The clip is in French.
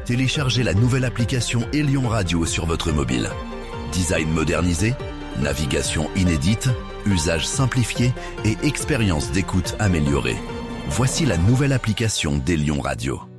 téléchargez la nouvelle application Elion Radio sur votre mobile. Design modernisé, navigation inédite, usage simplifié et expérience d'écoute améliorée. Voici la nouvelle application d'Elion Radio.